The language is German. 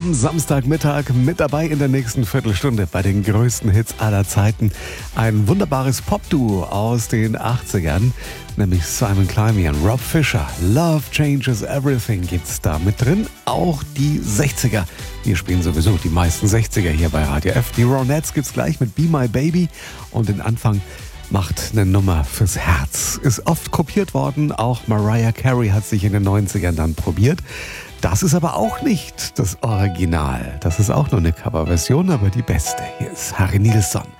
am Samstagmittag mit dabei in der nächsten Viertelstunde bei den größten Hits aller Zeiten. Ein wunderbares Popduo aus den 80ern, nämlich Simon Clymian und Rob Fisher. Love Changes Everything gibt's da mit drin. Auch die 60er. Wir spielen sowieso die meisten 60er hier bei Radio F. Die Ronettes gibt's gleich mit Be My Baby und den Anfang macht eine Nummer fürs Herz. Ist oft kopiert worden, auch Mariah Carey hat sich in den 90ern dann probiert. Das ist aber auch nicht das Original. Das ist auch nur eine Coverversion, aber die beste. Hier ist Harry Nilsson.